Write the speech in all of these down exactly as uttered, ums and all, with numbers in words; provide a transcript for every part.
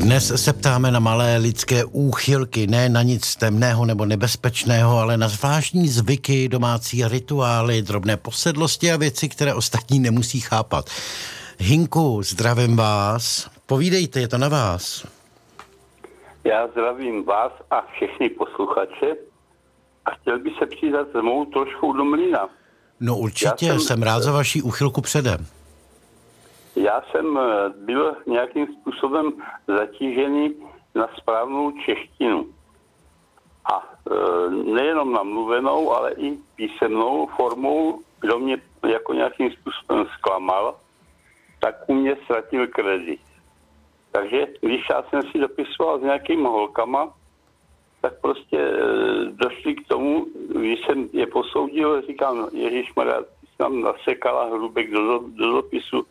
Dnes se ptáme na malé lidské úchylky, ne na nic temného nebo nebezpečného, ale na zvláštní zvyky, domácí rituály, drobné posedlosti a věci, které ostatní nemusí chápat. Hinku, zdravím vás. Povídejte, je to na vás. Já zdravím vás a všechny posluchače a chtěl bych se přidat s mou trošku do mlýna. No určitě, jsem, jsem rád za vaši úchylku předem. Já jsem byl nějakým způsobem zatížený na správnou češtinu. A e, nejenom na mluvenou, ale i písemnou formou, kdo mě jako nějakým způsobem zklamal, tak u mě ztratil kredit. Takže když já jsem si dopisoval s nějakými holkama, tak prostě e, došli k tomu, když jsem je posoudil, říkám, ježišmarja, ty jsi nám nasekala hrubek do, do dopisu,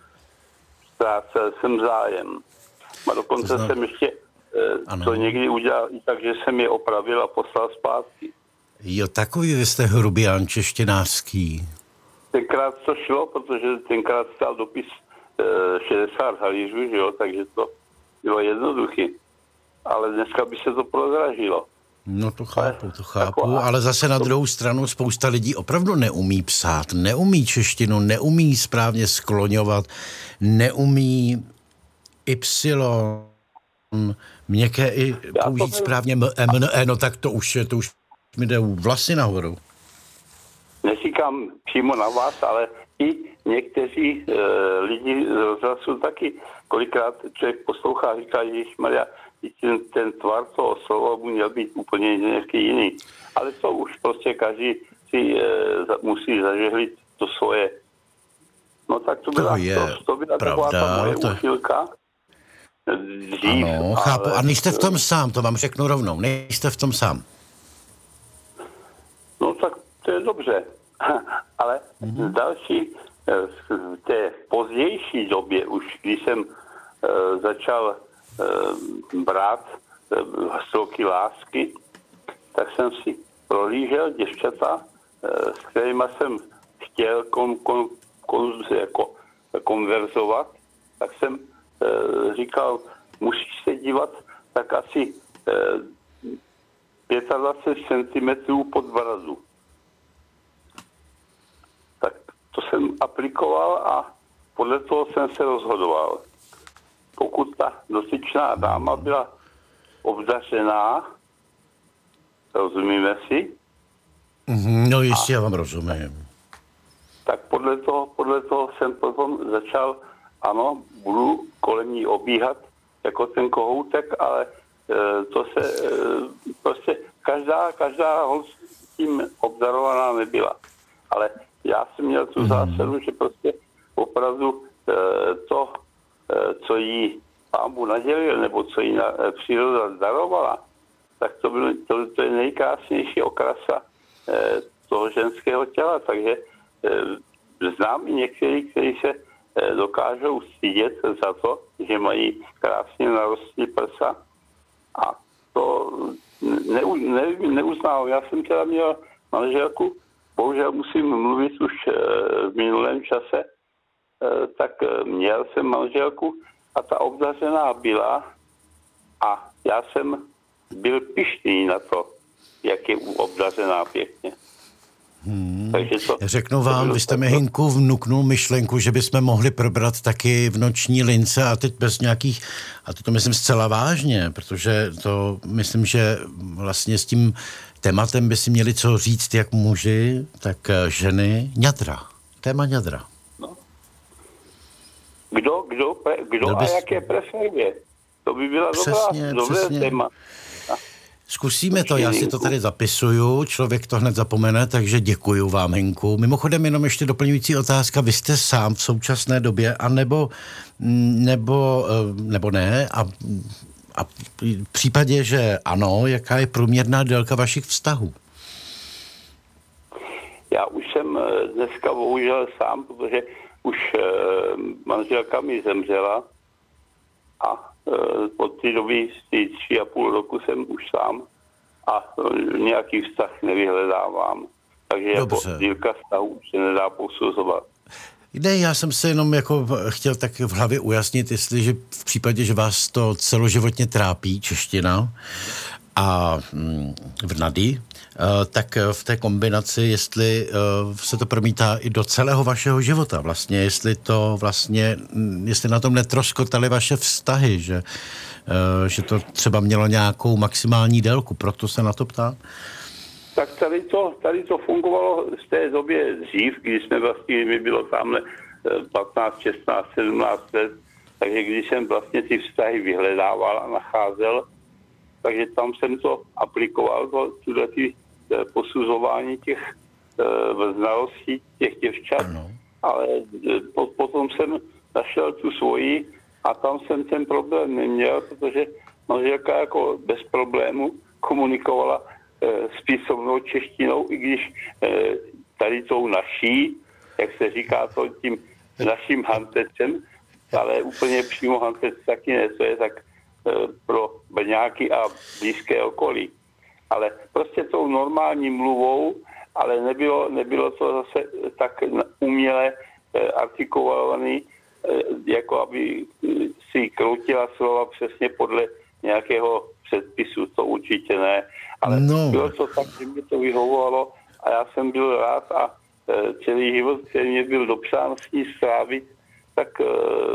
ztrácel jsem zájem. A dokonce to jsem ještě e, to někdy udělal i tak, že jsem je opravil a poslal zpátky. Jo, takový vy jste hrubián češtinářský. Tenkrát to šlo, protože tenkrát stál dopis e, šedesát halířů, že jo, takže to bylo jednoduché. Ale dneska by se to prodražilo. No to chápu, to chápu, ale zase na druhou stranu spousta lidí opravdu neumí psát, neumí češtinu, neumí správně skloňovat, neumí y, měkké i použít správně m, m, e, no tak to už je, to už mi jde vlasy nahoru. Neříkám přímo na vás, ale i někteří e, lidi z rozhlasu taky, kolikrát člověk poslouchá a říká, ježišmarja, ten, ten tvar toho slova by měl být úplně nějaký jiný. Ale to už prostě každý si e, za, musí zažehlit to svoje. No tak to byla, to je to, to byla pravda, ta moje to... úchylka. Dřív, ano, chápu. ale... A nejste v tom sám, to vám řeknu rovnou. Nejste v tom sám. No tak to je dobře. Ale mm-hmm. další, v té pozdější době, už když jsem uh, začal uh, brát uh, stroky lásky, tak jsem si prohlížel děvčata, uh, s kterýma jsem chtěl kon, kon, kon, jako, konverzovat, tak jsem uh, říkal, musíš se dívat tak asi uh, dvacet pět centimetrů pod bradu. Tak to jsem aplikoval a podle toho jsem se rozhodoval. Pokud ta dotyčná dáma byla obdařená, rozumíme si? No jistě, já vám rozumím. Tak podle toho, podle toho jsem potom začal, ano, budu kolem ní obíhat jako ten kohoutek, ale e, to se e, prostě každá, každá holz tím obdarovaná nebyla. Ale já jsem měl tu zásadu, že prostě opravdu e, to, e, co jí Pán Bůh nadělil, nebo co jí na, e, příroda darovala, tak to, bylo, to, to je nejkrásnější okrasa e, toho ženského těla. Takže e, znám i někteří, kteří se e, dokážou stydět za to, že mají krásně narostlý prsa a to ne, ne, neuznávám. Já jsem teda měl manželku, bohužel musím mluvit už v minulém čase, tak měl jsem manželku a ta obdařená byla a já jsem byl pyšný na to, jak je obdařená pěkně. Hmm. Takže to, Řeknu vám, to vy jste mi, Hinku, vnuknul myšlenku, že bychom mohli probrat taky v Noční lince a teď bez nějakých, a to, to myslím zcela vážně, protože to myslím, že vlastně s tím tématem by si měli co říct jak muži, tak ženy, ňadra. Téma ňadra. No. Kdo, kdo, kdo no, a bys... jaké preferuje? To by byla přesně, dobrá, dobré přesně. téma. Zkusíme to, já si to tady zapisuju, člověk to hned zapomene, takže děkuju vám, Hinku. Mimochodem jenom ještě doplňující otázka, vy jste sám v současné době, anebo nebo, nebo ne, a, a v případě, že ano, jaká je průměrná délka vašich vztahů? Já už jsem dneska bohužel sám, protože už manželka mi zemřela a od té doby z tři a půl roku jsem už sám a nějaký vztah nevyhledávám. Takže dobře. Jako dílka vztahu se nedá posuzovat. Ne, já jsem se jenom jako chtěl tak v hlavě ujasnit, jestliže v případě, že vás to celoživotně trápí, čeština a mm, v nady, tak v té kombinaci, jestli se to promítá i do celého vašeho života vlastně, jestli to vlastně, jestli na tom netroskotaly vaše vztahy, že, že to třeba mělo nějakou maximální délku, proto se na to ptám. Tak tady to, tady to fungovalo z té době dřív, když jsme vlastně, mi bylo tamhle patnáct, šestnáct, sedmnáct let, takže když jsem vlastně ty vztahy vyhledával a nacházel, takže tam jsem to aplikoval, to, tuhle ty posuzování těch e, znalostí těch děvčat, ano. Ale po, potom jsem našel tu svoji a tam jsem ten problém neměl, protože manželka jako bez problému komunikovala e, s písomnou češtinou, i když e, tady tou naší, jak se říká to tím naším hantecem, ale úplně přímo hantec taky ne, to je tak e, pro Brňáky a blízké okolí. Ale prostě tou normální mluvou, ale nebylo, nebylo to zase tak uměle e, artikulovaný, e, jako aby si kroutila slova přesně podle nějakého předpisu, to určitě ne. Ale no. Bylo to tak, že mě to vyhovovalo a já jsem byl rád a e, celý život, který mě byl dopřán s ní strávit, tak e,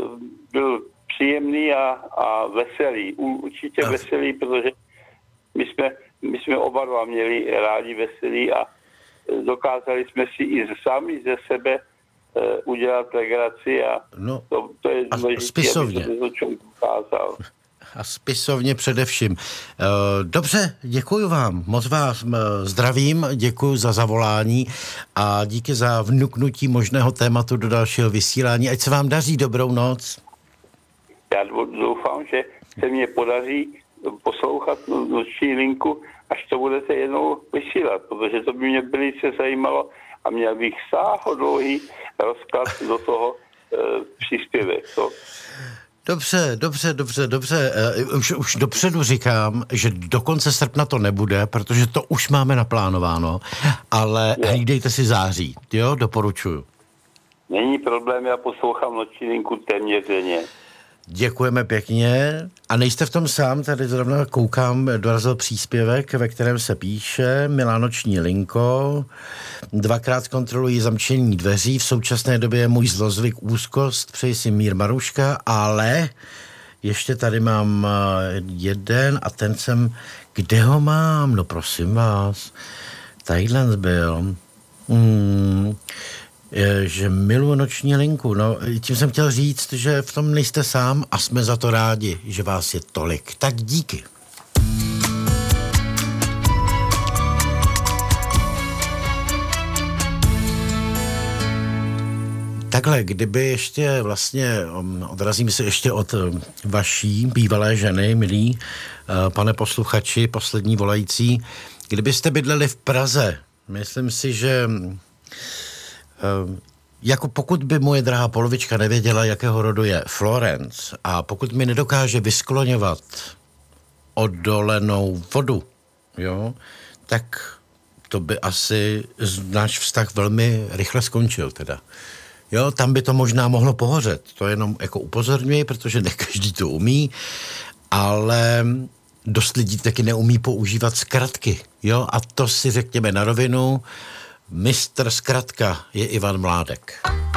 byl příjemný a, a veselý. Určitě no. veselý, protože my jsme My jsme oba dva měli rádi veselí a dokázali jsme si i sami ze sebe e, udělat legraci a no, to, to je důležité, aby to člověk ukázal. A spisovně především. Dobře, děkuji vám. Moc vás zdravím, děkuji za zavolání a díky za vnuknutí možného tématu do dalšího vysílání. Ať se vám daří, dobrou noc. Já doufám, že se mě podaří poslouchat noční linku, až to budete jednou vysílat, protože to by mě velice zajímalo a měl bych sáhodlouhý rozklad do toho e, příspěvek. To. Dobře, dobře, dobře, dobře. Uh, už, už dopředu říkám, že do konce srpna to nebude, protože to už máme naplánováno, ale je. Hlídejte si září, jo, doporučuju. Není problém, já poslouchám noční linku téměř denně. Děkujeme pěkně. A nejste v tom sám, tady zrovna koukám, dorazil příspěvek, ve kterém se píše: Milá noční linko, dvakrát kontroluji zamčení dveří, v současné době je můj zlozvyk úzkost, přeji si mír Maruška, ale ještě tady mám jeden a ten jsem, kde ho mám? No prosím vás, tadyhle byl. Hmm... že miluji noční linku. No, tím jsem chtěl říct, že v tom nejste sám a jsme za to rádi, že vás je tolik. Tak díky. Takhle, kdyby ještě vlastně, odrazím se ještě od vaší bývalé ženy, milí pane posluchači, poslední volající, kdybyste bydleli v Praze, myslím si, že jako pokud by moje drahá polovička nevěděla, jakého rodu je Florence a pokud mi nedokáže vyskloňovat odolenou vodu, jo, tak to by asi náš vztah velmi rychle skončil teda. Jo, tam by to možná mohlo pohořet, to jenom jako upozorňuji, protože ne každý to umí, ale dost lidí taky neumí používat zkratky, jo, a to si řekněme na rovinu. Mistr zkratka je Ivan Mládek.